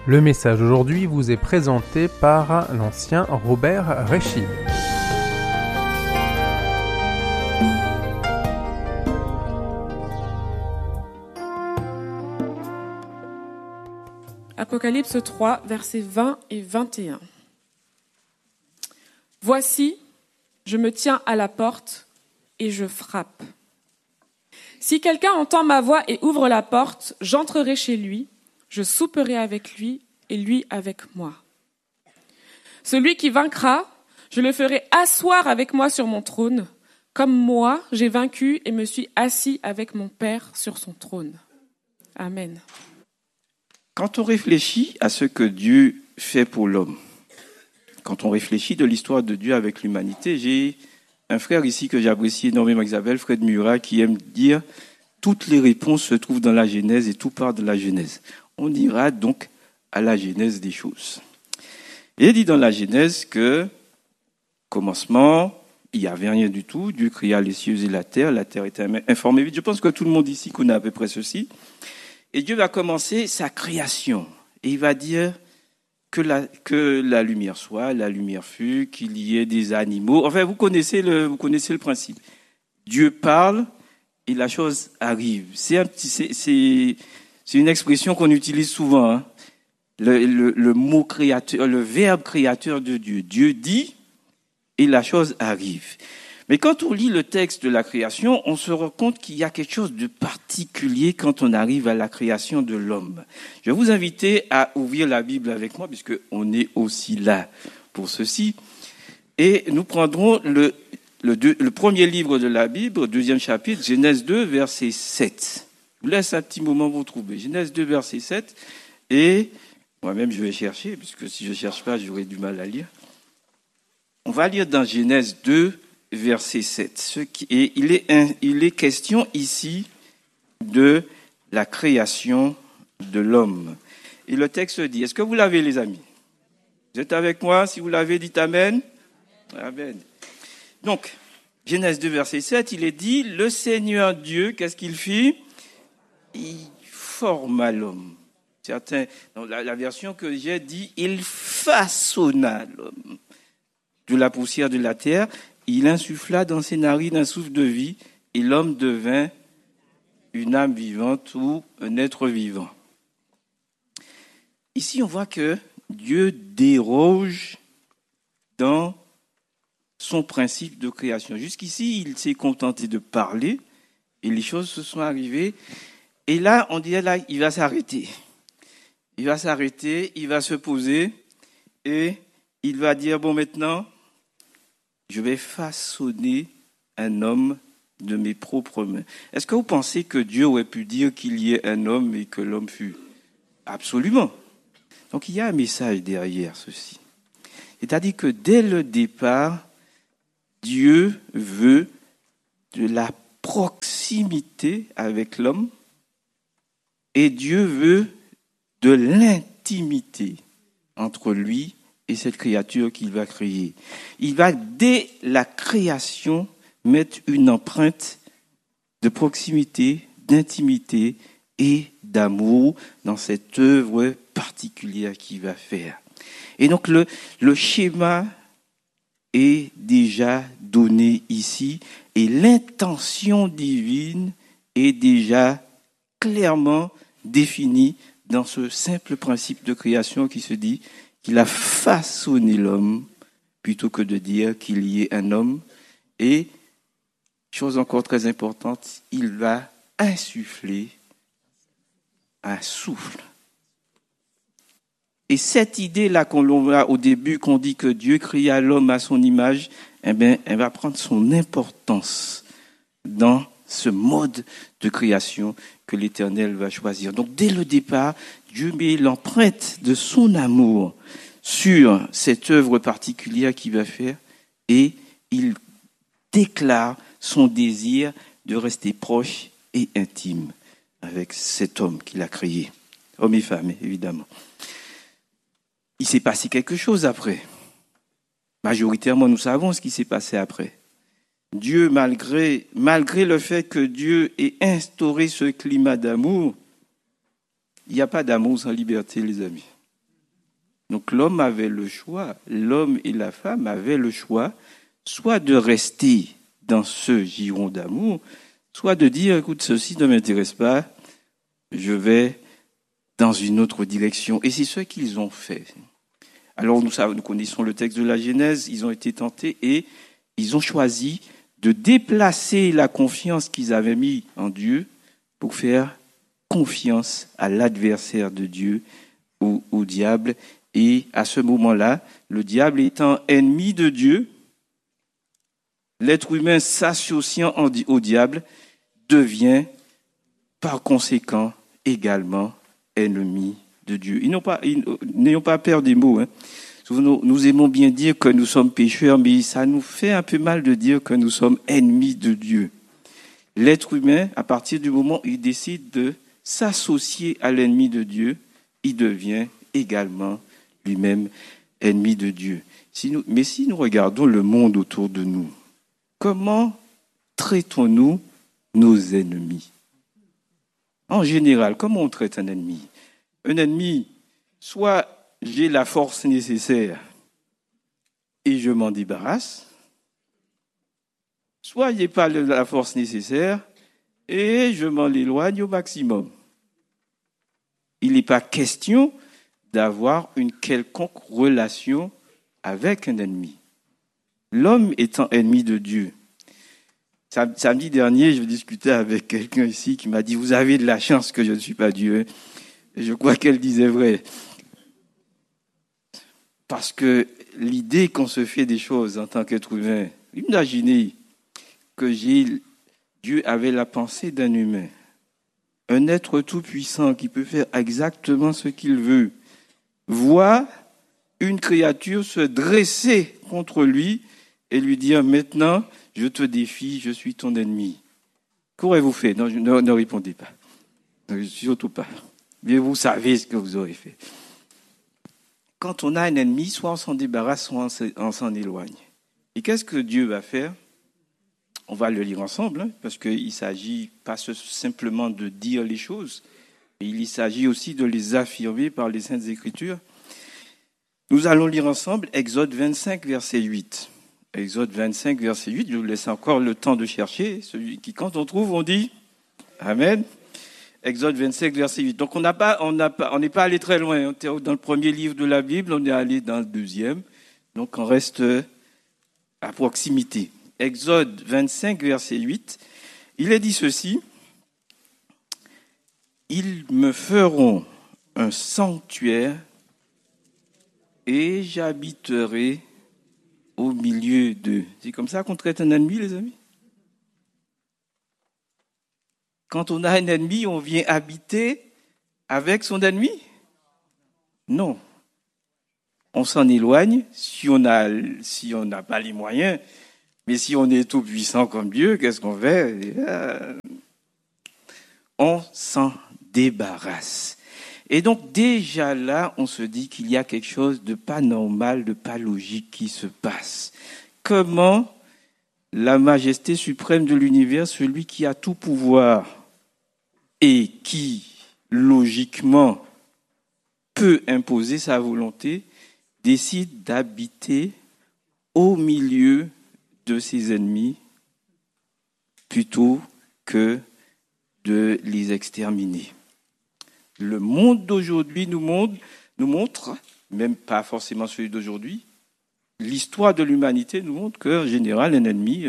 Le message aujourd'hui vous est présenté par l'ancien Robert Réchid. Apocalypse 3, versets 20 et 21. Voici, je me tiens à la porte et je frappe. Si quelqu'un entend ma voix et ouvre la porte, j'entrerai chez lui, je souperai avec lui et lui avec moi. Celui qui vaincra, je le ferai asseoir avec moi sur mon trône, comme moi j'ai vaincu et me suis assis avec mon Père sur son trône. Amen. Quand on réfléchit à ce que Dieu fait pour l'homme, quand on réfléchit de l'histoire de Dieu avec l'humanité, j'ai un frère ici que j'apprécie énormément, qui s'appelle Fred Murat, qui aime dire « toutes les réponses se trouvent dans la Genèse et tout part de la Genèse ». On ira donc à la Genèse des choses. Il est dit dans la Genèse que, commencement, il n'y avait rien du tout, Dieu créa les cieux et la terre était informée vide. Je pense que tout le monde ici connaît à peu près ceci. Et Dieu va commencer sa création. Et il va dire que la lumière soit, la lumière fut, qu'il y ait des animaux. Enfin, vous connaissez le principe. Dieu parle et la chose arrive. C'est une expression qu'on utilise souvent. Hein. Le mot créateur, le verbe créateur de Dieu. Dieu dit et la chose arrive. Mais quand on lit le texte de la création, on se rend compte qu'il y a quelque chose de particulier quand on arrive à la création de l'homme. Je vais vous inviter à ouvrir la Bible avec moi, puisque on est aussi là pour ceci. Et nous prendrons le premier livre de la Bible, deuxième chapitre, Genèse 2, verset 7. Je vous laisse un petit moment vous trouver. Genèse 2, verset 7. Et moi-même, je vais chercher, puisque si je ne cherche pas, j'aurai du mal à lire. On va lire dans Genèse 2, verset 7. Il est question ici de la création de l'homme. Et le texte dit, est-ce que vous l'avez, les amis? Vous êtes avec moi? Si vous l'avez, dites Amen. Amen. Donc, Genèse 2, verset 7, il est dit, le Seigneur Dieu, qu'est-ce qu'il fit? Il forma l'homme. Certains, dans la version que j'ai dit, il façonna l'homme de la poussière de la terre. Il insuffla dans ses narines un souffle de vie et l'homme devint une âme vivante ou un être vivant. Ici, on voit que Dieu déroge dans son principe de création. Jusqu'ici, il s'est contenté de parler et les choses se sont arrivées. Et là, on dirait là, il va s'arrêter. Il va s'arrêter, il va se poser et il va dire, bon, maintenant, je vais façonner un homme de mes propres mains. Est-ce que vous pensez que Dieu aurait pu dire qu'il y ait un homme et que l'homme fût? Absolument. Donc il y a un message derrière ceci. C'est-à-dire que dès le départ, Dieu veut de la proximité avec l'homme et Dieu veut de l'intimité entre lui et cette créature qu'il va créer. Il va, dès la création, mettre une empreinte de proximité, d'intimité et d'amour dans cette œuvre particulière qu'il va faire. Et donc, le schéma est déjà donné ici et l'intention divine est déjà clairement définie dans ce simple principe de création qui se dit qu'il a façonné l'homme plutôt que de dire qu'il y ait un homme. Et, chose encore très importante, il va insuffler un souffle. Et cette idée-là qu'on a au début, qu'on dit que Dieu créa l'homme à son image, eh bien, elle va prendre son importance dans ce mode de création que l'Éternel va choisir. Donc, dès le départ, Dieu met l'empreinte de son amour sur cette œuvre particulière qu'il va faire et il déclare son désir de rester proche et intime avec cet homme qu'il a créé. Homme et femme, évidemment. Il s'est passé quelque chose après. Majoritairement, nous savons ce qui s'est passé après. Dieu, malgré le fait que Dieu ait instauré ce climat d'amour, il n'y a pas d'amour sans liberté, les amis. Donc l'homme avait le choix, l'homme et la femme avaient le choix, soit de rester dans ce giron d'amour, soit de dire, écoute, ceci ne m'intéresse pas, je vais dans une autre direction. Et c'est ce qu'ils ont fait. Alors nous connaissons le texte de la Genèse, ils ont été tentés et ils ont choisi de déplacer la confiance qu'ils avaient mis en Dieu pour faire confiance à l'adversaire de Dieu, au diable. Et à ce moment-là, le diable étant ennemi de Dieu, l'être humain s'associant au diable devient par conséquent également ennemi de Dieu. N'ayons pas peur des mots. Nous aimons bien dire que nous sommes pécheurs, mais ça nous fait un peu mal de dire que nous sommes ennemis de Dieu. L'être humain, à partir du moment où il décide de s'associer à l'ennemi de Dieu, il devient également lui-même ennemi de Dieu. Mais si nous regardons le monde autour de nous, comment traitons-nous nos ennemis? En général, comment on traite un ennemi? Un ennemi, soit j'ai la force nécessaire et je m'en débarrasse, soit je n'ai pas la force nécessaire et je m'en éloigne au maximum. Il n'est pas question d'avoir une quelconque relation avec un ennemi. L'homme étant ennemi de Dieu. Samedi dernier, je discutais avec quelqu'un ici qui m'a dit « Vous avez de la chance que je ne suis pas Dieu. » Et je crois qu'elle disait vrai. Parce que l'idée qu'on se fait des choses en tant qu'être humain, imaginez que Dieu avait la pensée d'un humain, un être tout-puissant qui peut faire exactement ce qu'il veut, voit une créature se dresser contre lui et lui dire « Maintenant, je te défie, je suis ton ennemi. » Qu'aurez-vous fait? Non, ne répondez pas. Surtout pas. Mais vous savez ce que vous aurez fait. Quand on a un ennemi, soit on s'en débarrasse, soit on s'en éloigne. Et qu'est-ce que Dieu va faire? On va le lire ensemble, parce qu'il ne s'agit pas simplement de dire les choses, mais il s'agit aussi de les affirmer par les Saintes Écritures. Nous allons lire ensemble Exode 25, verset 8. Exode 25, verset 8, je vous laisse encore le temps de chercher. Celui qui, quand on trouve, on dit Amen. Exode 25, verset 8. Donc on n'est pas allé très loin. On était dans le premier livre de la Bible, on est allé dans le deuxième. Donc on reste à proximité. Exode 25, verset 8. Il est dit ceci. Ils me feront un sanctuaire et j'habiterai au milieu d'eux. C'est comme ça qu'on traite un ennemi, les amis? Quand on a un ennemi, on vient habiter avec son ennemi? Non. On s'en éloigne si on n'a pas les moyens. Mais si on est tout puissant comme Dieu, qu'est-ce qu'on fait? On s'en débarrasse. Et donc déjà là, on se dit qu'il y a quelque chose de pas normal, de pas logique qui se passe. Comment la majesté suprême de l'univers, celui qui a tout pouvoir et qui, logiquement, peut imposer sa volonté, décide d'habiter au milieu de ses ennemis plutôt que de les exterminer. Le monde d'aujourd'hui nous montre, même pas forcément celui d'aujourd'hui, l'histoire de l'humanité nous montre qu'en général, un ennemi,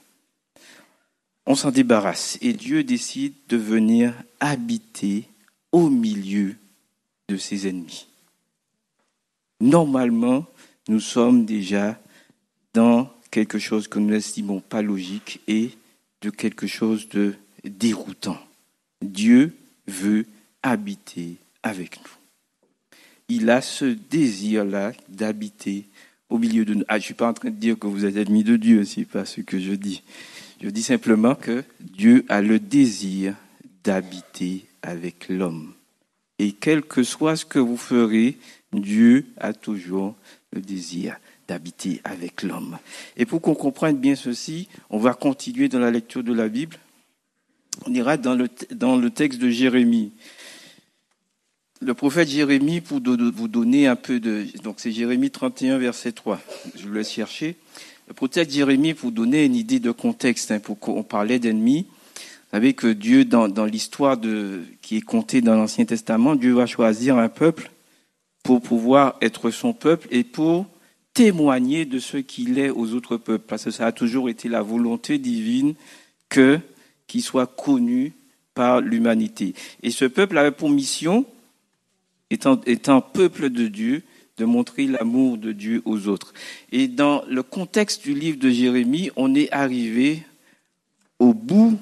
on s'en débarrasse. Et Dieu décide de venir habiter au milieu de ses ennemis. Normalement, nous sommes déjà dans quelque chose que nous n'estimons pas logique et de quelque chose de déroutant. Dieu veut habiter avec nous. Il a ce désir-là d'habiter au milieu de nous. Je ne suis pas en train de dire que vous êtes ennemis de Dieu, ce n'est pas ce que je dis. Je dis simplement que Dieu a le désir d'habiter avec l'homme. Et quel que soit ce que vous ferez, Dieu a toujours le désir d'habiter avec l'homme. Et pour qu'on comprenne bien ceci, on va continuer dans la lecture de la Bible. On ira dans le texte de Jérémie. le prophète Jérémie, pour vous donner un peu de... Donc c'est Jérémie 31, verset 3. Je vous laisse chercher. Le prophète Jérémie, pour donner une idée de contexte, pour qu'on parlait d'ennemis. Vous savez que Dieu, dans l'histoire qui est contée dans l'Ancien Testament, Dieu va choisir un peuple pour pouvoir être son peuple et pour témoigner de ce qu'il est aux autres peuples. Parce que ça a toujours été la volonté divine qu'il soit connu par l'humanité. Et ce peuple avait pour mission, étant peuple de Dieu, de montrer l'amour de Dieu aux autres. Et dans le contexte du livre de Jérémie, on est arrivé au bout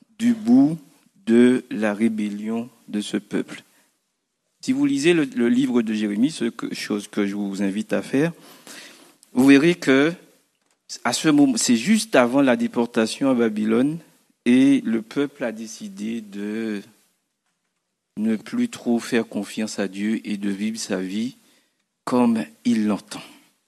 de la rébellion de ce peuple. Si vous lisez le livre de Jérémie, chose que je vous invite à faire, vous verrez que à ce moment, c'est juste avant la déportation à Babylone, et le peuple a décidé de ne plus trop faire confiance à Dieu et de vivre sa vie comme il l'entend.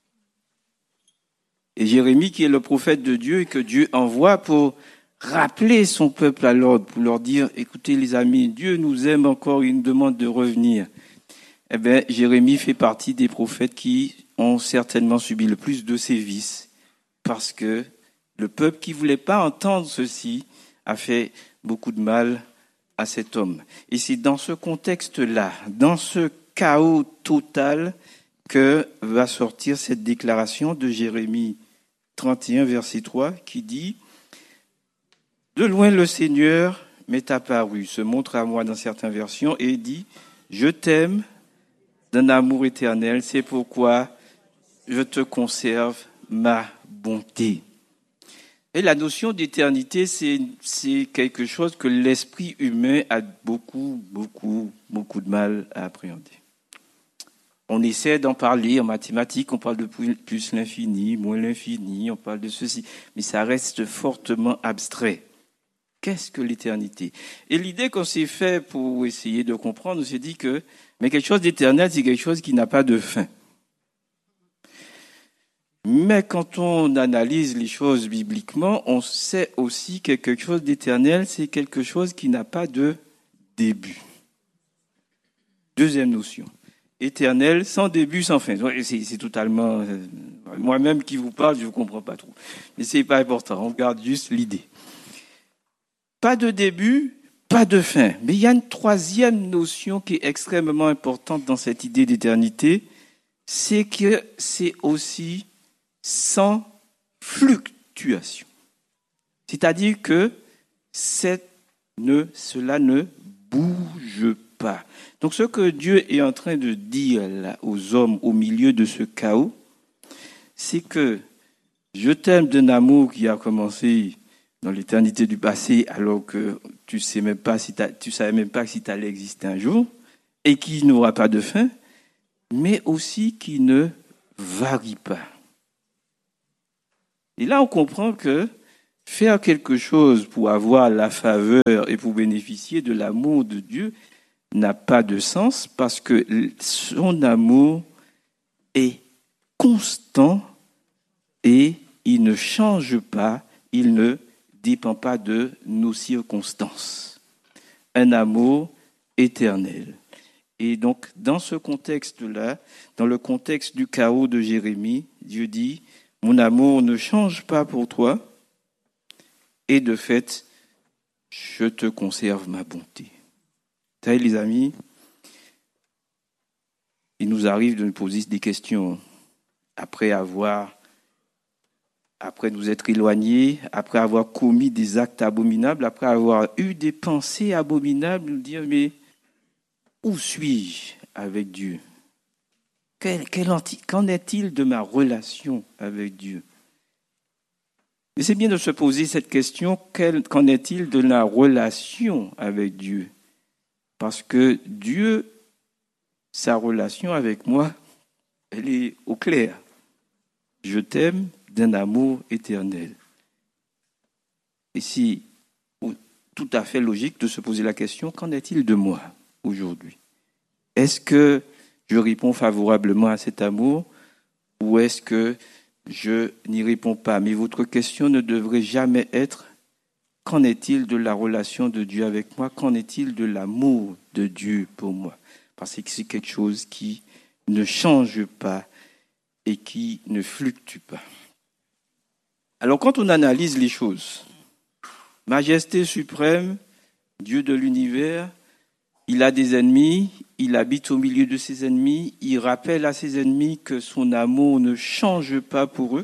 Et Jérémie, qui est le prophète de Dieu et que Dieu envoie pour rappeler son peuple à l'ordre, pour leur dire, écoutez les amis, Dieu nous aime encore, il nous demande de revenir. Eh bien, Jérémie fait partie des prophètes qui ont certainement subi le plus de sévices, parce que le peuple qui voulait pas entendre ceci a fait beaucoup de mal à cet homme. Et c'est dans ce contexte-là, dans ce chaos total, que va sortir cette déclaration de Jérémie 31, verset 3, qui dit « De loin le Seigneur m'est apparu, se montre à moi dans certaines versions, et dit « Je t'aime d'un amour éternel, c'est pourquoi je te conserve ma bonté. » Et la notion d'éternité, c'est quelque chose que l'esprit humain a beaucoup de mal à appréhender. On essaie d'en parler en mathématiques, on parle de plus l'infini, moins l'infini, on parle de ceci, mais ça reste fortement abstrait. Qu'est-ce que l'éternité? Et l'idée qu'on s'est fait pour essayer de comprendre, on s'est dit que mais quelque chose d'éternel, c'est quelque chose qui n'a pas de fin. Mais quand on analyse les choses bibliquement, on sait aussi que quelque chose d'éternel, c'est quelque chose qui n'a pas de début. Deuxième notion. Éternel, sans début, sans fin. C'est totalement... moi-même qui vous parle, je ne comprends pas trop. Mais c'est pas important, on garde juste l'idée. Pas de début, pas de fin. Mais il y a une troisième notion qui est extrêmement importante dans cette idée d'éternité, c'est que c'est aussi sans fluctuation. C'est-à-dire que cela ne bouge pas. Donc ce que Dieu est en train de dire là, aux hommes au milieu de ce chaos, c'est que je t'aime d'un amour qui a commencé dans l'éternité du passé, alors que tu savais même pas si tu allais exister un jour, et qui n'aura pas de fin, mais aussi qui ne varie pas. Et là, on comprend que faire quelque chose pour avoir la faveur et pour bénéficier de l'amour de Dieu n'a pas de sens, parce que son amour est constant et il ne change pas, il ne dépend pas de nos circonstances. Un amour éternel. Et donc, dans ce contexte-là, dans le contexte du chaos de Jérémie, Dieu dit, mon amour ne change pas pour toi, et de fait, je te conserve ma bonté. Vous savez, les amis, il nous arrive de nous poser des questions après nous être éloignés, après avoir commis des actes abominables, après avoir eu des pensées abominables, nous dire, mais où suis-je avec Dieu? Qu'en est-il de ma relation avec Dieu? Mais c'est bien de se poser cette question, qu'en est-il de la relation avec Dieu? Parce que Dieu, sa relation avec moi, elle est au clair. Je t'aime d'un amour éternel. Et c'est tout à fait logique de se poser la question, qu'en est-il de moi aujourd'hui? Est-ce que je réponds favorablement à cet amour ou est-ce que je n'y réponds pas? Mais votre question ne devrait jamais être « Qu'en est-il de la relation de Dieu avec moi? Qu'en est-il de l'amour de Dieu pour moi ?» parce que c'est quelque chose qui ne change pas et qui ne fluctue pas. Alors quand on analyse les choses, majesté suprême, Dieu de l'univers, il a des ennemis, il habite au milieu de ses ennemis, il rappelle à ses ennemis que son amour ne change pas pour eux.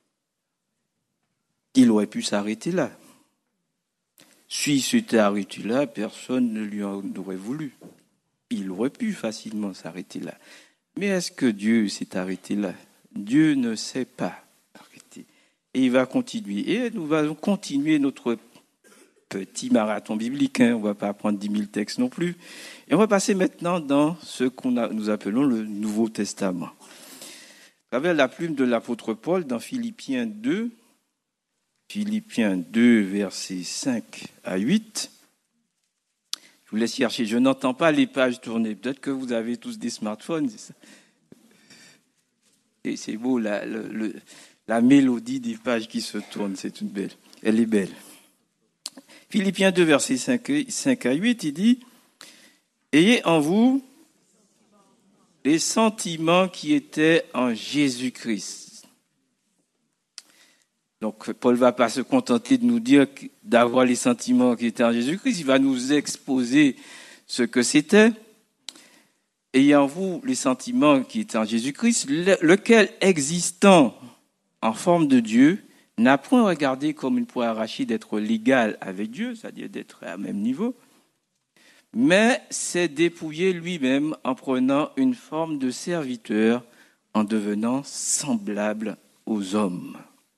Il aurait pu s'arrêter là. S'il s'était arrêté là, personne ne lui en aurait voulu. Il aurait pu facilement s'arrêter là. Mais est-ce que Dieu s'est arrêté là? Dieu ne s'est pas arrêté. Et il va continuer. Et nous allons continuer notre petit marathon biblique. On ne va pas apprendre 10 000 textes non plus. Et on va passer maintenant dans ce nous appelons le Nouveau Testament. À travers la plume de l'apôtre Paul dans Philippiens 2, versets 5 à 8. Je vous laisse chercher. Je n'entends pas les pages tourner. Peut-être que vous avez tous des smartphones. C'est ça. Et c'est beau, la mélodie des pages qui se tournent. C'est une belle. Elle est belle. Philippiens 2, versets 5 à 8, il dit « Ayez en vous les sentiments qui étaient en Jésus-Christ. » Donc, Paul ne va pas se contenter de nous dire d'avoir les sentiments qui étaient en Jésus-Christ. Il va nous exposer ce que c'était. Ayez en vous les sentiments qui étaient en Jésus-Christ, lequel, existant en forme de Dieu, n'a point regardé comme une proie arrachée d'être l'égal avec Dieu, c'est-à-dire d'être à même niveau, mais s'est dépouillé lui-même en prenant une forme de serviteur, en devenant semblable aux hommes.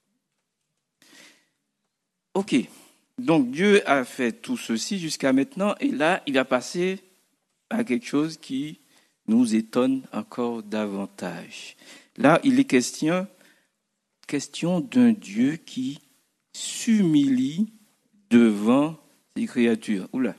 Ok, donc Dieu a fait tout ceci jusqu'à maintenant, et là, il va passer à quelque chose qui nous étonne encore davantage. Là, il est question d'un Dieu qui s'humilie devant ses créatures. Oula.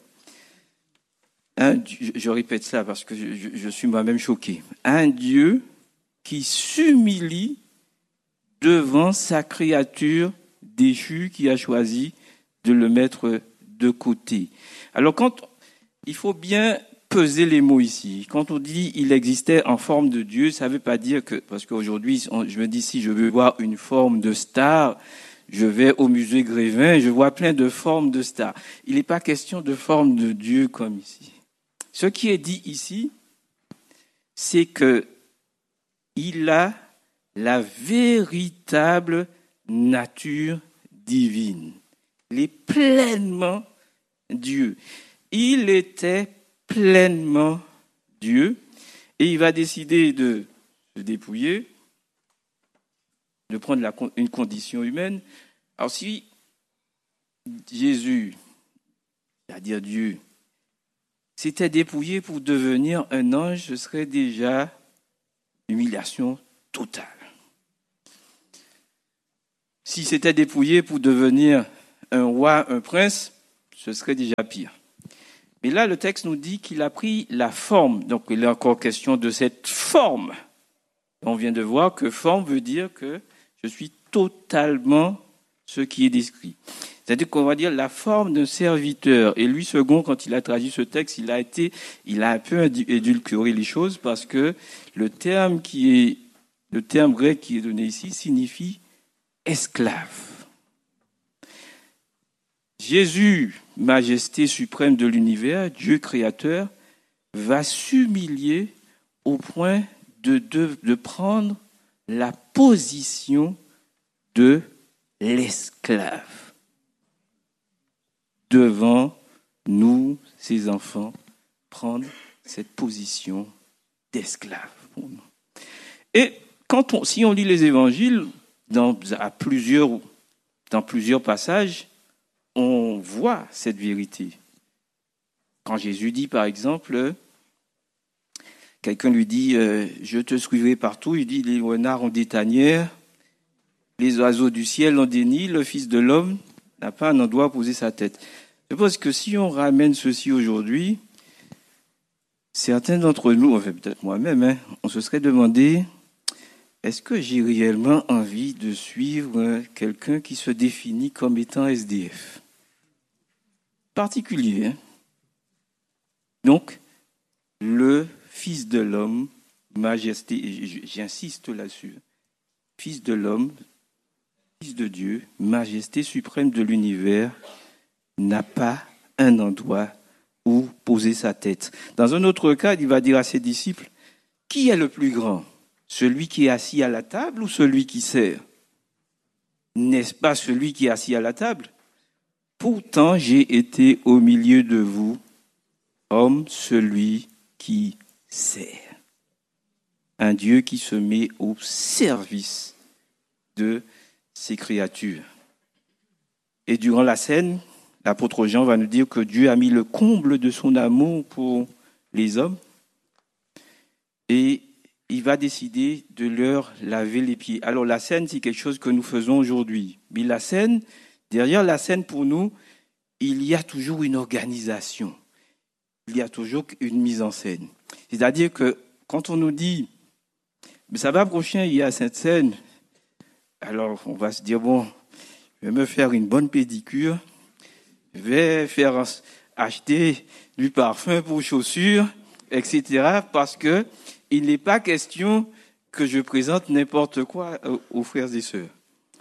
Je répète ça parce que je suis moi-même choqué. Un Dieu qui s'humilie devant sa créature déchu qui a choisi de le mettre de côté. Alors, il faut bien peser les mots ici. Quand on dit il existait en forme de Dieu, ça ne veut pas dire que, parce qu'aujourd'hui, je me dis si je veux voir une forme de star, je vais au musée Grévin, je vois plein de formes de stars. Il n'est pas question de forme de Dieu comme ici. Ce qui est dit ici, c'est que il a la véritable nature divine. Il est pleinement Dieu. Il était pleinement Dieu et il va décider de se dépouiller, de prendre une condition humaine. Alors si Jésus, c'est-à-dire Dieu, s'était dépouillé pour devenir un ange, ce serait déjà humiliation totale. S'il s'était dépouillé pour devenir un roi, un prince, ce serait déjà pire. Mais là, le texte nous dit qu'il a pris la forme. Donc, il est encore question de cette forme. On vient de voir que forme veut dire que je suis totalement ce qui est décrit. C'est-à-dire qu'on va dire la forme d'un serviteur. Et Louis II, quand il a traduit ce texte, il a un peu édulcoré les choses parce que le terme grec qui est donné ici signifie esclave. Jésus, majesté suprême de l'univers, Dieu créateur, va s'humilier au point de prendre la position de l'esclave devant nous, ses enfants, prendre cette position d'esclave. Et si on lit les évangiles, dans plusieurs passages, on voit cette vérité. Quand Jésus dit, par exemple, quelqu'un lui dit « Je te suivrai partout », il dit « Les renards ont des tanières, les oiseaux du ciel ont des nids, le Fils de l'homme n'a pas un endroit où poser sa tête. » Je pense que si on ramène ceci aujourd'hui, certains d'entre nous, enfin peut-être moi-même, on se serait demandé « Est-ce que j'ai réellement envie de suivre quelqu'un qui se définit comme étant SDF ?» Particulier. Donc, le Fils de l'homme, majesté, et j'insiste là-dessus, Fils de l'homme, Fils de Dieu, majesté suprême de l'univers, n'a pas un endroit où poser sa tête. Dans un autre cas, il va dire à ses disciples, qui est le plus grand? Celui qui est assis à la table ou celui qui sert? N'est-ce pas celui qui est assis à la table? Pourtant, j'ai été au milieu de vous, homme, celui qui sert. Un Dieu qui se met au service de ses créatures. Et durant la scène, l'apôtre Jean va nous dire que Dieu a mis le comble de son amour pour les hommes et il va décider de leur laver les pieds. Alors la scène, c'est quelque chose que nous faisons aujourd'hui. Mais la scène, derrière la scène pour nous, il y a toujours une organisation. Il y a toujours une mise en scène. C'est-à-dire que quand on nous dit, mais ça va prochain, il y a cette scène, alors on va se dire, bon, je vais me faire une bonne pédicure, je vais faire acheter du parfum pour chaussures, etc. Parce que il n'est pas question que je présente n'importe quoi aux frères et sœurs.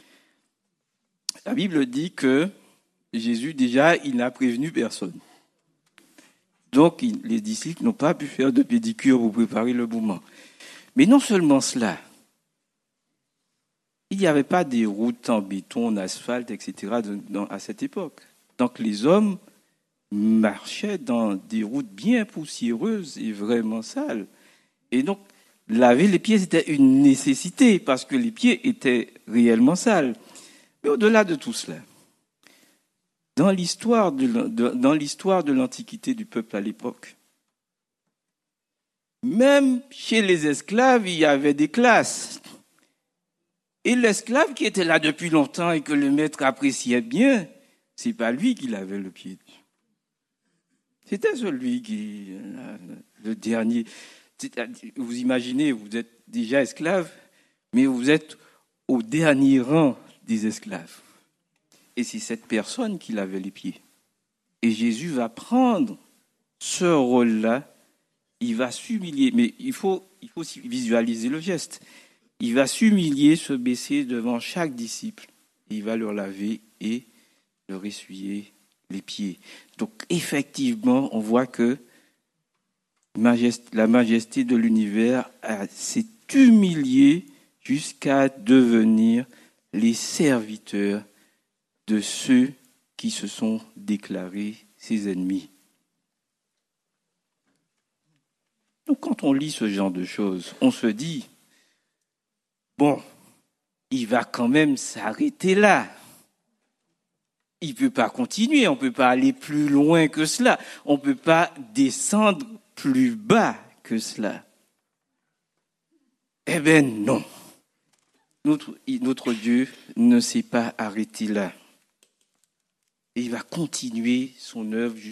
La Bible dit que Jésus, déjà, il n'a prévenu personne. Donc, les disciples n'ont pas pu faire de pédicure pour préparer le moment. Mais non seulement cela, il n'y avait pas des routes en béton, en asphalte, etc. à cette époque. Donc, les hommes marchaient dans des routes bien poussiéreuses et vraiment sales. Et donc, laver les pieds, c'était une nécessité parce que les pieds étaient réellement sales. Mais au-delà de tout cela, dans l'histoire de l'Antiquité du peuple à l'époque, même chez les esclaves, il y avait des classes. Et l'esclave qui était là depuis longtemps et que le maître appréciait bien, c'est pas lui qui lavait le pied. C'était celui qui, le dernier. Vous imaginez, vous êtes déjà esclave, mais vous êtes au dernier rang des esclaves. Et c'est cette personne qui lavait les pieds. Et Jésus va prendre ce rôle-là, il va s'humilier, mais il faut aussi visualiser le geste. Il va s'humilier, se baisser devant chaque disciple, et il va leur laver et leur essuyer les pieds. Donc effectivement, on voit que la majesté de l'univers s'est humiliée jusqu'à devenir les serviteurs de ceux qui se sont déclarés ses ennemis. Donc quand on lit ce genre de choses, on se dit, bon, il va quand même s'arrêter là. Il ne peut pas continuer, on ne peut pas aller plus loin que cela, on ne peut pas descendre plus bas que cela. Eh bien non, notre Dieu ne s'est pas arrêté là. Et il va continuer son œuvre